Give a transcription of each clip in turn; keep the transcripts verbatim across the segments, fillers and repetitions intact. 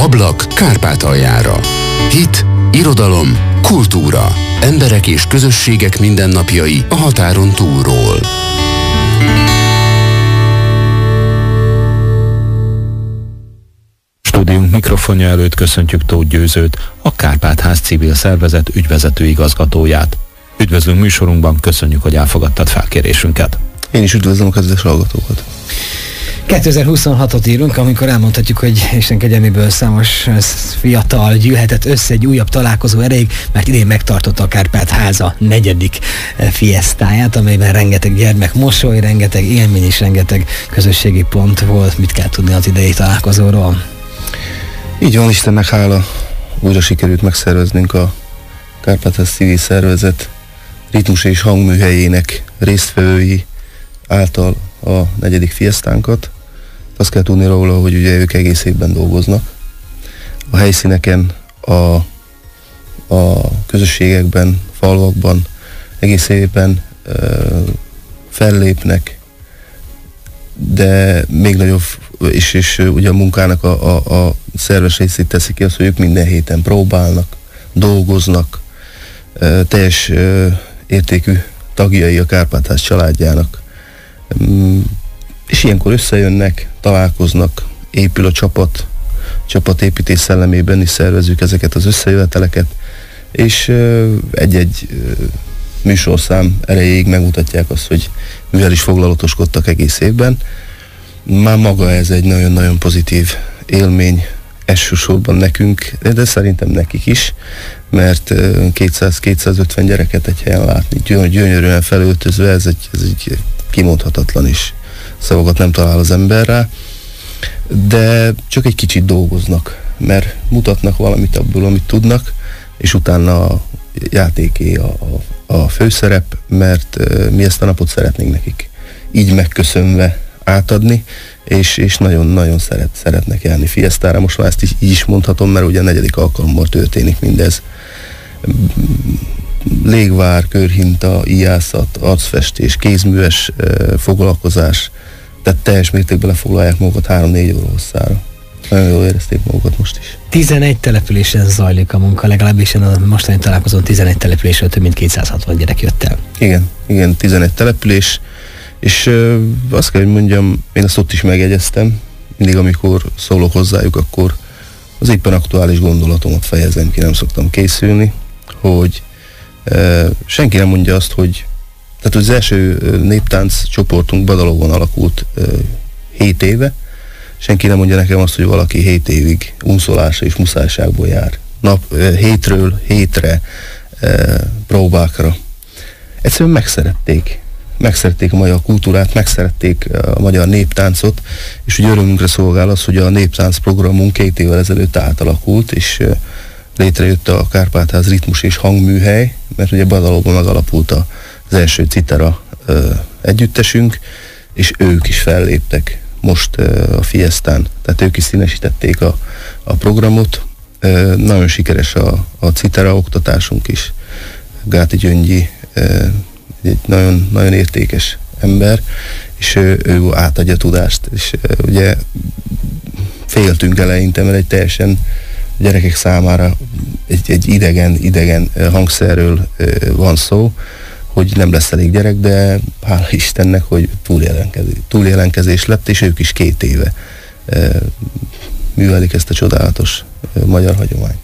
Ablak Kárpátaljára. Hit, irodalom, kultúra. Emberek és közösségek mindennapjai a határon túlról. Stúdiunk mikrofonja előtt köszöntjük Tóth Győzőt, a Kárpát-ház civil szervezet ügyvezető igazgatóját. Üdvözlünk műsorunkban, köszönjük, hogy elfogadtad felkérésünket. Én is üdvözlöm a kedves hallgatókat. kétezer-huszonhatot írunk, amikor elmondhatjuk, hogy Isten kegyelméből számos fiatal gyűlhetett össze egy újabb találkozó erejéig, mert idén megtartotta a Kárpát-háza negyedik fiesztáját, amelyben rengeteg gyermek mosoly, rengeteg élmény és rengeteg közösségi pont volt. Mit kell tudni az idei találkozóról? Így van, Istennek hála, újra sikerült megszerveznünk a Kárpát-ház civil szervezet ritmus és hangműhelyének résztvevői által a negyedik fiesztánkat. Azt kell tudni róla, hogy ugye ők egész évben dolgoznak. A helyszíneken, a, a közösségekben, falvakban egész évben e, fellépnek, de még nagyobb, és, és ugye a munkának a, a, a szerves részét teszik ki az, hogy ők minden héten próbálnak, dolgoznak, e, teljes e, értékű tagjai a Kárpát-ház családjának. És ilyenkor összejönnek, találkoznak, épül a csapat, csapatépítés szellemében is szervezzük ezeket az összejöveteleket, és egy-egy műsorszám erejéig megmutatják azt, hogy mivel is foglalatoskodtak egész évben. Már maga ez egy nagyon-nagyon pozitív élmény, elsősorban nekünk, de szerintem nekik is, mert kétszáz-kétszázötven gyereket egy helyen látni, gyönyörűen felöltözve, ez egy, ez egy kimondhatatlan is. Szavakat nem talál az ember rá, de csak egy kicsit dolgoznak, mert mutatnak valamit abból, amit tudnak, és utána a játéké a, a, a főszerep, mert uh, mi ezt a napot szeretnénk nekik így megköszönve átadni, és, és nagyon-nagyon szeret, szeretnek járni fiesztára. Most már ezt is, így is mondhatom, mert ugye a negyedik alkalommal történik mindez. Légvár, körhinta, íjászat, arcfestés, kézműves e, foglalkozás, tehát teljes mértékben lefoglalják magukat három-négy óra hosszára. Nagyon jól érezték magukat most is. tizenegy településen zajlik a munka, legalábbis a mostani találkozón tizenegy településről több mint kétszázhatvan gyerek jött el. Igen, igen, tizenegy település, és e, azt kell, hogy mondjam, én azt ott is megjegyeztem, mindig amikor szólok hozzájuk, akkor az éppen aktuális gondolatomat fejezem ki, nem szoktam készülni, hogy Uh, senki nem mondja azt, hogy tehát az első uh, néptánc csoportunk Badalóban alakult uh, hét éve, senki nem mondja nekem azt, hogy valaki hét évig unszolásra és muszájságból jár. Nap, uh, hétről hétre uh, próbákra. Egyszerűen megszerették. Megszerették a magyar kultúrát, megszerették a magyar néptáncot, és ugye örömünkre szolgál az, hogy a néptánc programunk két évvel ezelőtt átalakult, és uh, létrejött a Kárpát-ház ritmus és hangműhely, mert ugye Badalóban megalapult az első citera ö, együttesünk, és ők is felléptek most ö, a fiesztán, tehát ők is színesítették a, a programot. Ö, nagyon sikeres a, a citera oktatásunk is. Gáti Gyöngyi ö, egy nagyon, nagyon értékes ember, és ő, ő átadja a tudást, és ö, ugye féltünk eleinte, mert egy teljesen gyerekek számára egy, egy idegen, idegen hangszerről van szó, hogy nem lesz elég gyerek, de hála Istennek, hogy túljelenkezés, túljelenkezés lett, és ők is két éve művelik ezt a csodálatos magyar hagyományt.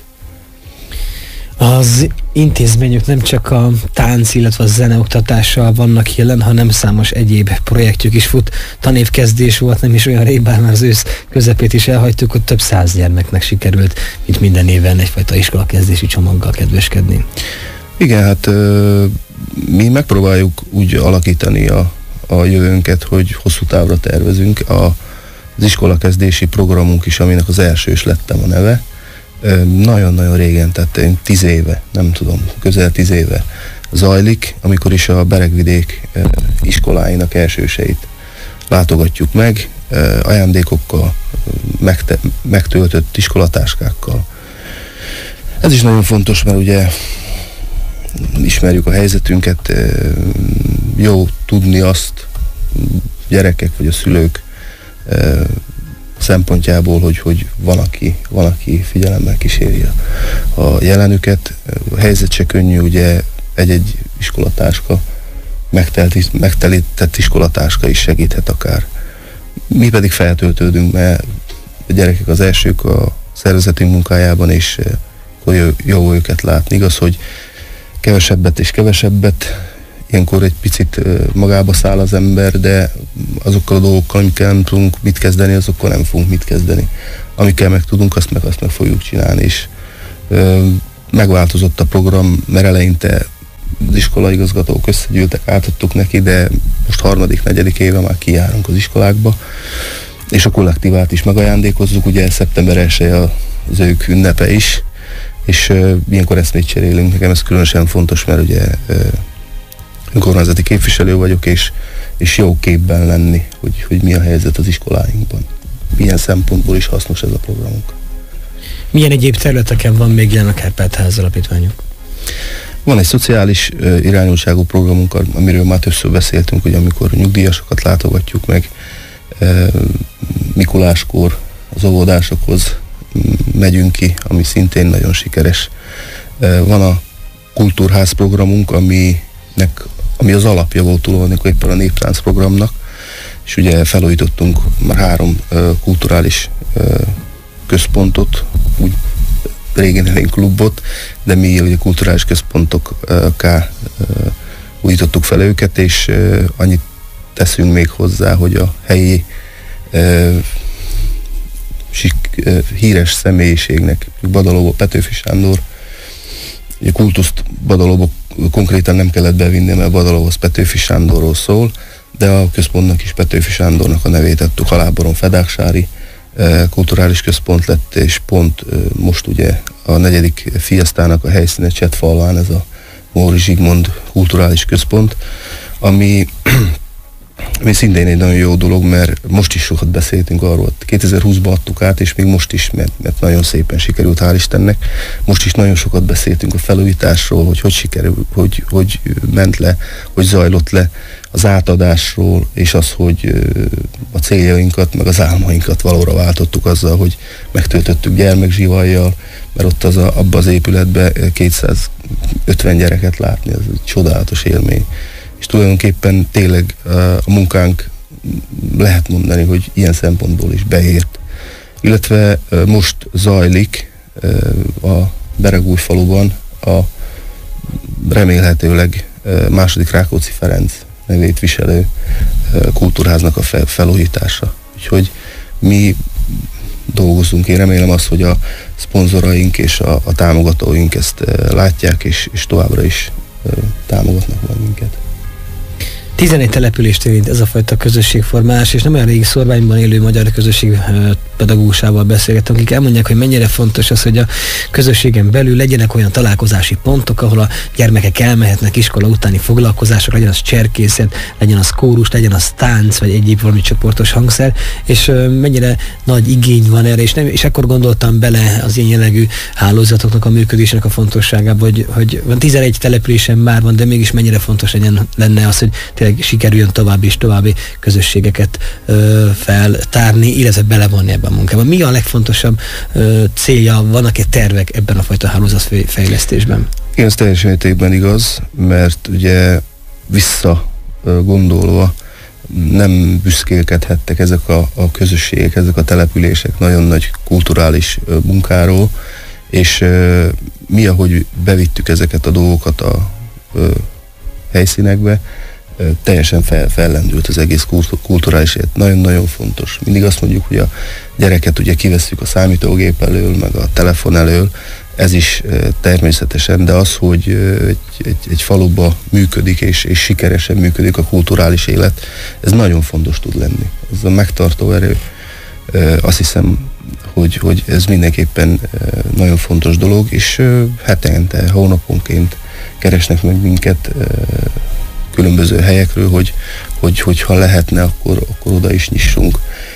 Az intézményük nem csak a tánc, illetve a zeneoktatással vannak jelen, hanem számos egyéb projektjük is fut. Tanévkezdés volt nem is olyan rég, bár már az ősz közepét is elhagytuk, hogy több száz gyermeknek sikerült, mint minden évben egyfajta iskolakezdési csomaggal kedveskedni. Igen, hát ö, mi megpróbáljuk úgy alakítani a, a jövőnket, hogy hosszú távra tervezünk. A, az iskolakezdési programunk is, aminek az első is lettem a neve, nagyon-nagyon régen, tehát én tíz éve, nem tudom, közel tíz éve zajlik, amikor is a Beregvidék iskoláinak elsőseit látogatjuk meg, ajándékokkal, megte, megtöltött iskolatáskákkal. Ez is nagyon fontos, mert ugye ismerjük a helyzetünket, jó tudni azt, gyerekek vagy a szülők szempontjából, hogy, hogy van, aki, van, aki figyelemmel kíséri a jelenüket. A helyzet se könnyű, ugye egy-egy iskolatáska, megtelt, megtelített iskolatáska is segíthet akár. Mi pedig feltöltődünk, mert a gyerekek az elsők a szervezeti munkájában, és jó, jó őket látni. Igaz, hogy kevesebbet és kevesebbet, ilyenkor egy picit magába száll az ember, de azokkal a dolgokkal, amikkel nem tudunk mit kezdeni, azokkal nem fogunk mit kezdeni. Amikkel meg tudunk, azt meg, azt meg fogjuk csinálni, és ö, megváltozott a program, mert eleinte az iskolaigazgatók összegyűltek, átadtuk neki, de most harmadik, negyedik éve már kijárunk az iskolákba, és a kollektívát is megajándékozzuk, ugye szeptember elseje az ők ünnepe is, és ö, ilyenkor eszmét cserélünk. Nekem ez különösen fontos, mert ugye ö, önkormányzati képviselő vagyok, és, és jó képben lenni, hogy, hogy mi a helyzet az iskoláinkban. Milyen szempontból is hasznos ez a programunk. Milyen egyéb területeken van még jelen a Kárpát-ház alapítványuk? Van egy szociális uh, irányultságú programunk, amiről már többször beszéltünk, hogy amikor nyugdíjasokat látogatjuk meg, uh, Mikuláskor az óvodásokhoz megyünk ki, ami szintén nagyon sikeres. Uh, van a kultúrház programunk, aminek, ami az alapja volt tulajdonképpen a néptánc programnak, és ugye felújítottunk már három uh, kulturális uh, központot, úgy régen elég klubot, de mi ugye kulturális központokká uh, újítottuk fel őket, és uh, annyit teszünk még hozzá, hogy a helyi uh, sik, uh, híres személyiségnek, Badalóba Petőfi Sándor, a kultuszt Badalóba konkrétan nem kellett bevinni, mert Badaló az Petőfi Sándorról szól, de a központnak is Petőfi Sándornak a nevét adtuk, Haláboron Fedáksári kulturális központ lett, és pont most ugye a negyedik fiesztának a helyszíne Csettfalván, ez a Móri Zsigmond kulturális központ, ami, ami szintén egy nagyon jó dolog, mert most is sokat beszéltünk arról, kétezer-húszban adtuk át, és még most is, mert, mert nagyon szépen sikerült, hál' Istennek. Most is nagyon sokat beszéltünk a felújításról, hogy hogy sikerült, hogy, hogy ment le, hogy zajlott le, az átadásról, és az, hogy a céljainkat, meg az álmainkat valóra váltottuk azzal, hogy megtöltöttük gyermekzsivajjal, mert ott az a, abban az épületben kétszázötven gyereket látni, ez egy csodálatos élmény. És tulajdonképpen tényleg a munkánk lehet mondani, hogy ilyen szempontból is beért. Illetve most zajlik a Beregújfaluban a remélhetőleg második Rákóczi Ferenc nevét viselő kultúrháznak a fel, felújítása. Úgyhogy mi dolgozunk. Én remélem azt, hogy a szponzoraink és a, a támogatóink ezt látják, és, és továbbra is támogatnak majd minket. tizenegy települést érint ez a fajta közösségformálás, és nem olyan régi szorványban élő magyar közösség pedagógusával beszélgettem, akik elmondják, hogy mennyire fontos az, hogy a közösségen belül legyenek olyan találkozási pontok, ahol a gyermekek elmehetnek iskola utáni foglalkozások, legyen az cserkészet, legyen az kórus, legyen az tánc, vagy egyéb valami csoportos hangszer, és mennyire nagy igény van erre, és, nem, és akkor gondoltam bele az ilyen jellegű hálózatoknak a működésének a fontosságába, hogy, hogy van tizenegy településen már van, de mégis mennyire fontos legyen, lenne az, hogy tényleg sikerüljön további és további közösségeket ö, feltárni, illetve belevonni ebben a munkában. Mi a legfontosabb ö, célja, vannak-e tervek ebben a fajta hálózatfejlesztésben? Igen, ez teljes mértékben igaz, mert ugye vissza gondolva nem büszkélkedhettek ezek a, a közösségek, ezek a települések nagyon nagy kulturális ö, munkáról, és ö, mi, ahogy bevittük ezeket a dolgokat a ö, helyszínekbe, teljesen fel, fellendült az egész kulturális élet. Nagyon-nagyon fontos. Mindig azt mondjuk, hogy a gyereket ugye kivesszük a számítógép elől, meg a telefon elől, ez is természetesen, de az, hogy egy, egy, egy faluba működik, és, és sikeresen működik a kulturális élet, ez nagyon fontos tud lenni. Ez a megtartó erő, azt hiszem, hogy, hogy ez mindenképpen nagyon fontos dolog, és hetente, hónaponként keresnek meg minket különböző helyekről, hogy, hogy, hogyha lehetne, akkor, akkor oda is nyissunk.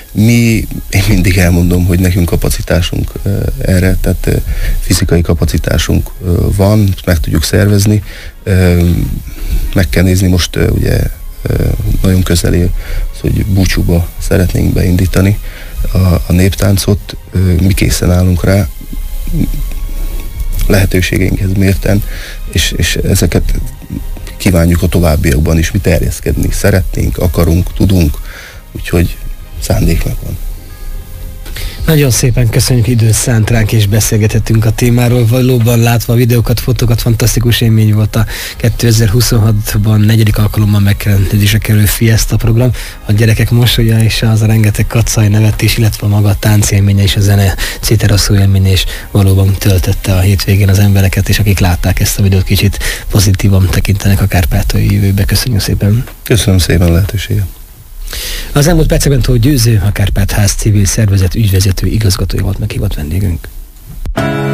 Mi, én mindig elmondom, hogy nekünk kapacitásunk uh, erre, tehát uh, fizikai kapacitásunk uh, van, meg tudjuk szervezni. Uh, meg kell nézni most uh, ugye nagyon közeli az, hogy Búcsúba szeretnénk beindítani a, a néptáncot. Mi készen állunk rá, lehetőségeinkhez mérten, és, és ezeket kívánjuk a továbbiakban is mi terjeszkedni. Szeretnénk, akarunk, tudunk, úgyhogy szándék meg van. Nagyon szépen köszönjük, időt szánt ránk, és beszélgetettünk a témáról. Valóban látva a videókat, fotókat, fantasztikus élmény volt a kétezer-huszonhatban negyedik alkalommal megkerülésre kerülő Fiesta program. A gyerekek mosolya és az a rengeteg kacaj nevetés, illetve maga a tánc élménye és a zene citeraszó élménye is valóban töltötte a hétvégén az embereket, és akik látták ezt a videót, kicsit pozitívan tekintenek a kárpátaljai jövőbe. Köszönjük szépen! Köszönöm szépen a lehetőséget! Az elmúlt percekben Tóth Győző, a Kárpát-ház civil szervezet ügyvezető igazgatója volt meghívott vendégünk.